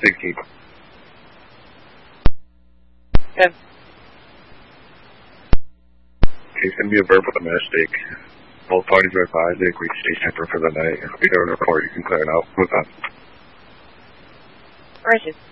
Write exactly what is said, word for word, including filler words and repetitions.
sixteen. ten. It's going to be a verbal domestic. Both parties are advised they agree to stay separate for the night. If we don't report, you can clear it out. Move on. Roger.